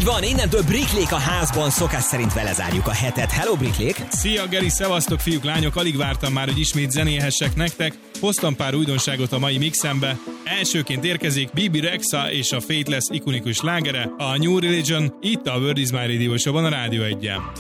van, innentől Bricklék a házban, szokás szerint vele zárjuk a hetet. Hello, Bricklék! Szia, Geri, szevasztok, fiúk, lányok, alig vártam már, hogy ismét zenéhessek nektek. Hoztam pár újdonságot a mai mixembe. Elsőként érkezik Bibi Rexha és a Faithless ikonikus slágere, a New Religion, itt a World Is My Radio Show-ban a Rádió 1-en.